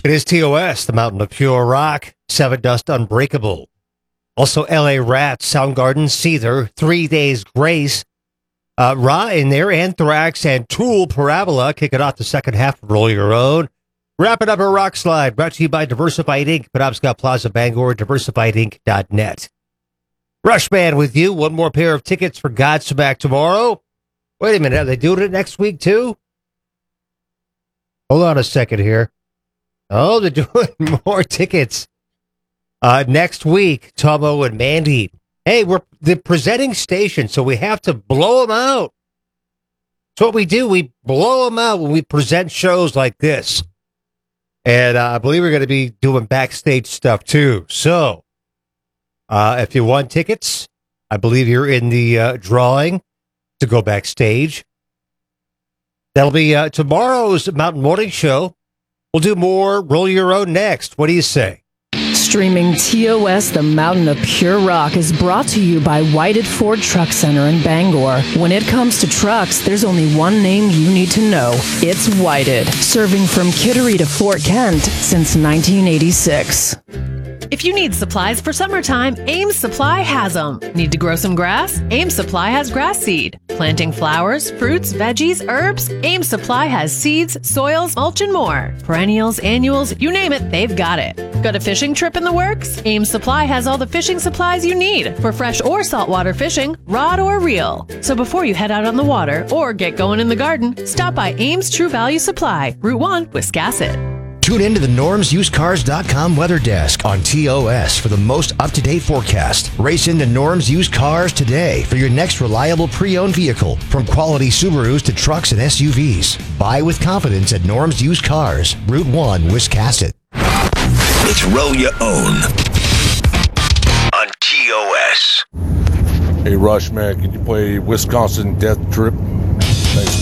It is TOS, the Mountain of Pure Rock, Seven Dust Unbreakable. Also LA Rats, Soundgarden, Seether, 3 Days Grace, Ra in there, Anthrax, and Tool Parabola, kicking off the second half of Roll Your Own. Wrapping up a rock slide, brought to you by Diversified Inc., Penobscot Plaza, Bangor, diversifiedinc.net. Rush Band with you. One more pair of tickets for Godsmack tomorrow. Wait a minute, are they doing it next week too? Hold on a second here. Oh, they're doing more tickets. Next week, Tomo and Mandy. Hey, we're the presenting station, so we have to blow them out. That's what we do. We blow them out when we present shows like this. And I believe we're going to be doing backstage stuff too. So, if you want tickets, I believe you're in the drawing to go backstage. That'll be tomorrow's Mountain Morning Show. We'll do more Roll Your Own next. What do you say? Streaming TOS, the Mountain of Pure Rock, is brought to you by Whited Ford Truck Center in Bangor. When it comes to trucks, there's only one name you need to know. It's Whited, serving from Kittery to Fort Kent since 1986. If you need supplies for summertime, Ames Supply has them. Need to grow some grass? Ames Supply has grass seed. Planting flowers, fruits, veggies, herbs? Ames Supply has seeds, soils, mulch, and more. Perennials, annuals, you name it, they've got it. Got a fishing trip in the works? Ames Supply has all the fishing supplies you need for fresh or saltwater fishing, rod or reel. So before you head out on the water or get going in the garden, stop by Ames True Value Supply, Route 1, Wiscasset. Tune in to the normsusedcars.com weather desk on TOS for the most up-to-date forecast. Race into Norm's Used Cars today for your next reliable pre-owned vehicle. From quality Subarus to trucks and SUVs. Buy with confidence at Norm's Used Cars, Route 1, Wiscasset. It's Roll Your Own on TOS. Hey, Rush, man, can you play Wisconsin Death Trip? Thanks.